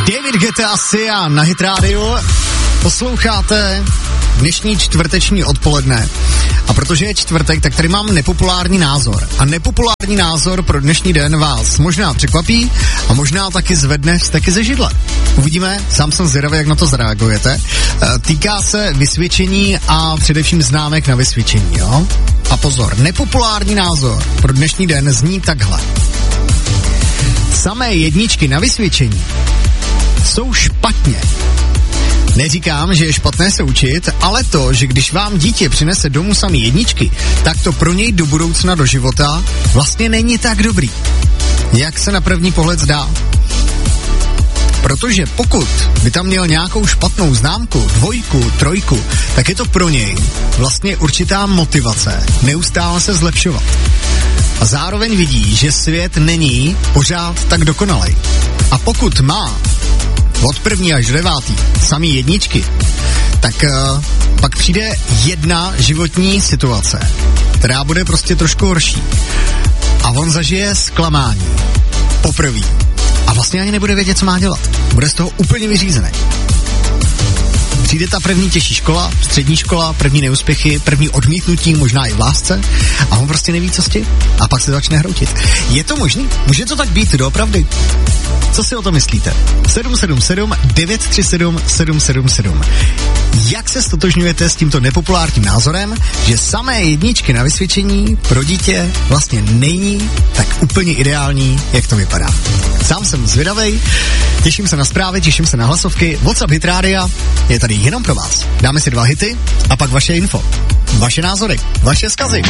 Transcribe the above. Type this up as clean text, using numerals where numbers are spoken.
David Guetta asi a na Hit Radio posloucháte dnešní čtvrteční odpoledne. A protože je čtvrtek, tak tady mám nepopulární názor. A nepopulární názor pro dnešní den vás možná překvapí a možná taky zvedne vzteky ze židle. Uvidíme, sám jsem zvědavý, jak na to zareagujete. Týká se vysvědčení a především známek na vysvědčení, jo? A pozor, nepopulární názor pro dnešní den zní takhle. Samé jedničky na vysvědčení jsou špatně. Neříkám, že je špatné se učit, ale to, že když vám dítě přinese domů samý jedničky, tak to pro něj do budoucna, do života vlastně není tak dobrý, jak se na první pohled zdá. Protože pokud by tam měl nějakou špatnou známku, 2, 3, tak je to pro něj vlastně určitá motivace neustále se zlepšovat. A zároveň vidí, že svět není pořád tak dokonalej. A pokud má od 1. až 9. samý jedničky, tak pak přijde jedna životní situace, která bude prostě trošku horší. A on zažije zklamání. Poprvé. A vlastně ani nebude vědět, co má dělat. Bude z toho úplně vyřízený. Přijde ta první těžší škola, střední škola, první neúspěchy, první odmítnutí, možná i v lásce, a on prostě neví, co s tím. A pak se začne hroutit. Je to možný? Může to tak být doopravdy? Co si o to myslíte? 777 937 777. Jak se stotožňujete s tímto nepopulárním názorem, že samé jedničky na vysvědčení pro dítě vlastně není tak úplně ideální, jak to vypadá? Sám jsem zvědavej, těším se na zprávy, těším se na hlasovky. WhatsApp Hit Rádia je tady jenom pro vás. Dáme si 2 hity a pak vaše info. Vaše názory, vaše vzkazy.